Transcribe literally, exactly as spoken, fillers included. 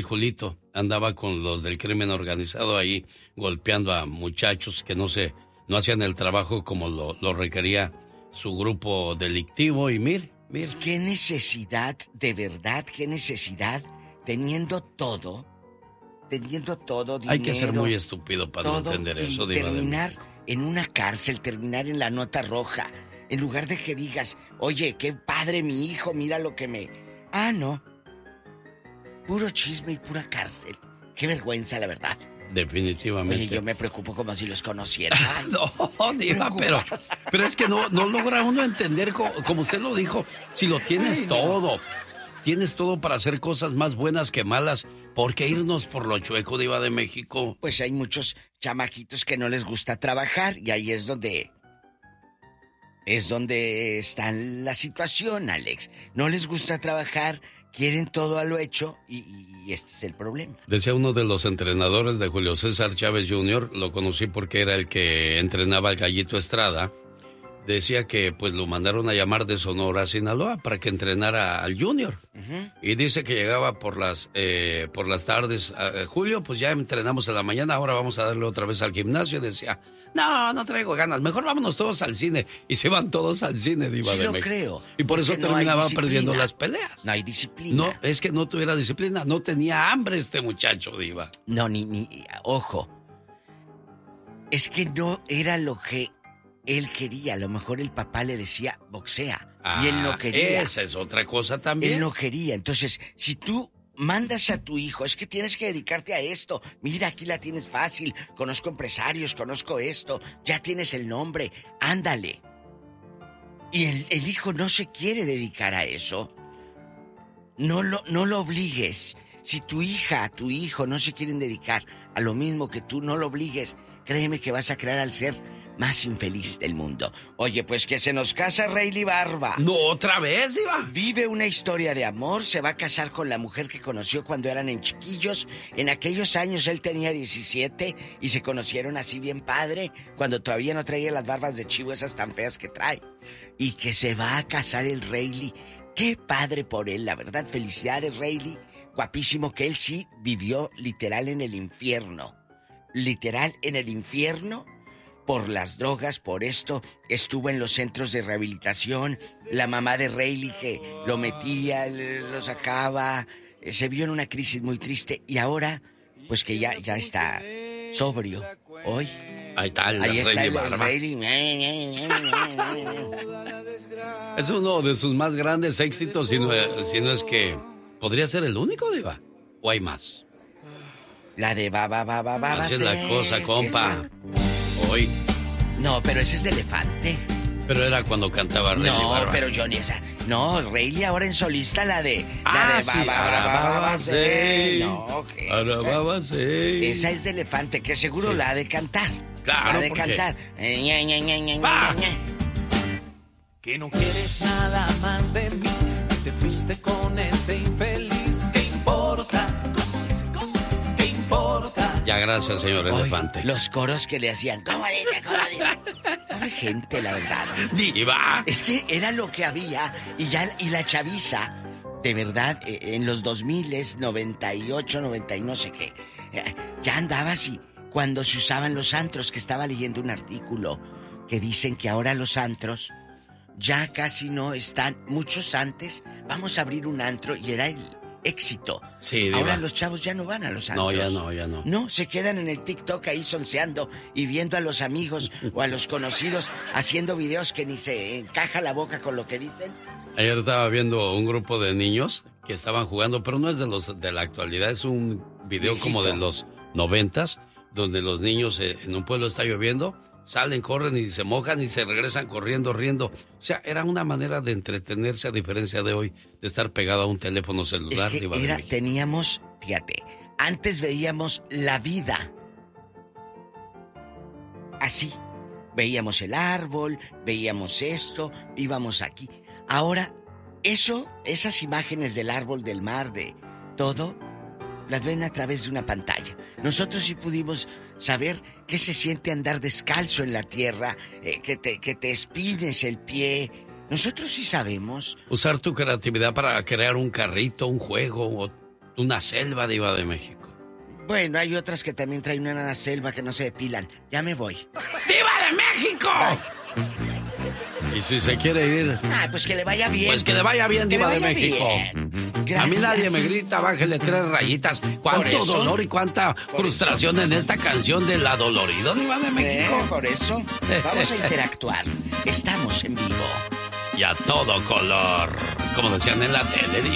Julito andaba con los del crimen organizado ahí golpeando a muchachos que no se, no hacían el trabajo como lo, lo requería su grupo delictivo y mire, mire. ¿Qué necesidad, de verdad, qué necesidad, teniendo todo, teniendo todo, dinero... Hay que ser muy estúpido para no entender eso, Diva. Terminar en una cárcel, terminar en la nota roja, en lugar de que digas, oye, qué padre mi hijo, mira lo que me... Ah, no. Puro chisme y pura cárcel. Qué vergüenza, la verdad. Definitivamente. Oye, yo me preocupo como si los conociera. No, Diva, pero, pero es que no, no logra uno entender, como, como usted lo dijo, si lo tienes Ay, no. todo, tienes todo para hacer cosas más buenas que malas, ¿por qué irnos por lo chueco, Diva de México? Pues hay muchos chamaquitos que no les gusta trabajar y ahí es donde... Es donde está la situación, Alex. No les gusta trabajar, quieren todo a lo hecho y, y este es el problema. Decía uno de los entrenadores de Julio César Chávez junior, lo conocí porque era el que entrenaba al Gallito Estrada, decía que pues lo mandaron a llamar de Sonora a Sinaloa para que entrenara al Junior. Uh-huh. Y dice que llegaba por las eh, por las tardes, eh, Julio, pues ya entrenamos en la mañana, ahora vamos a darle otra vez al gimnasio. Y decía, no, no traigo ganas, mejor vámonos todos al cine. Y se van todos al cine, Diva sí de lo México. Creo. Y por eso no terminaban perdiendo las peleas. No hay disciplina. No, es que no tuviera disciplina, no tenía hambre este muchacho, Diva. No, ni, ni, ojo. Es que no era lo que él quería. A lo mejor el papá le decía, boxea. Ah, y él no quería. Esa es otra cosa también. Él no quería. Entonces, si tú mandas a tu hijo, es que tienes que dedicarte a esto. Mira, aquí la tienes fácil. Conozco empresarios, conozco esto. Ya tienes el nombre. Ándale. Y el, el hijo no se quiere dedicar a eso. No lo, no lo obligues. Si tu hija, tu hijo no se quieren dedicar a lo mismo que tú, no lo obligues. Créeme que vas a crear al ser más infeliz del mundo. Oye, pues que se nos casa Rayleigh Barba. No, otra vez, Diva. Vive una historia de amor, se va a casar con la mujer que conoció cuando eran en chiquillos. En aquellos años él tenía diecisiete y se conocieron así bien padre, cuando todavía no traía las barbas de chivo esas tan feas que trae. Y que se va a casar el Rayleigh. Qué padre por él, la verdad. Felicidades, Rayleigh. Guapísimo, que él sí vivió literal en el infierno. Literal en el infierno. Por las drogas, por esto, estuvo en los centros de rehabilitación. La mamá de Rayleigh que lo metía, lo sacaba. Se vio en una crisis muy triste. Y ahora, pues que ya, ya está sobrio. Hoy. Ahí está el Ahí está el, el Rayleigh. Es uno de sus más grandes éxitos, si no, si no es que podría ser el único, Diva. ¿O hay más? La de ba ba ba ba ba. Así es la cosa, compa. Esa. Hoy. No, pero ese es de Elefante. Pero era cuando cantaba Rayleigh No, Barba. pero Johnny, esa... No, Rayleigh ahora en solista, la de... Ah, la de sí. ba, ba, ba, ba, ba, sí. No, que esa, sí. Esa es de Elefante, que seguro sí. La ha de cantar. Claro, La ha de cantar. Ña, Ña, Ña, Ña, ah. Ña. Que no quieres nada más de mí. Te fuiste con ese infeliz. ¿Qué importa? ¿Cómo dice? ¿Cómo? ¿Qué importa? Ya, gracias, señor Hoy, Elefante. Los coros que le hacían. ¿Cómo dice? ¿Cómo dice? Pobre gente, la verdad. Diva. Es que era lo que había. Y ya y la chaviza, de verdad, en los dos mil, noventa y ocho, noventa y no sé qué, ya andaba así. Cuando se usaban los antros, que estaba leyendo un artículo que dicen que ahora los antros ya casi no están. Muchos antes, vamos a abrir un antro y era el éxito. Sí, Diva. Ahora los chavos ya no van a los antros. No, ya no, ya no. No, se quedan en el TikTok ahí sonceando y viendo a los amigos o a los conocidos haciendo videos que ni se encaja la boca con lo que dicen. Ayer estaba viendo un grupo de niños que estaban jugando, pero no es de los de la actualidad, es un video Viejito. Como de los noventas, donde los niños eh, en un pueblo está lloviendo, salen, corren y se mojan y se regresan corriendo, riendo. O sea, era una manera de entretenerse a diferencia de hoy, de estar pegado a un teléfono celular. Es que era, teníamos, fíjate, antes veíamos la vida así. Veíamos el árbol, veíamos esto, íbamos aquí. Ahora, eso, esas imágenes del árbol, del mar, de todo, las ven a través de una pantalla. Nosotros sí pudimos saber qué se siente andar descalzo en la tierra, eh, que te, que te espines el pie. Nosotros sí sabemos. Usar tu creatividad para crear un carrito, un juego. O Una selva, Diva de México. Bueno, hay otras que también traen una selva que no se depilan. Ya me voy. ¡Diva de México! Bye. Y si se quiere ir... Ah, pues que le vaya bien. Pues que le vaya bien, Diva de México. Gracias. A mí nadie me grita, bájele tres rayitas. Cuánto dolor y cuánta frustración eso. En esta canción de La Dolorido, Diva de México. Eh, por eso, vamos a interactuar. Estamos en vivo. Y a todo color. Como decían en la tele, Diva.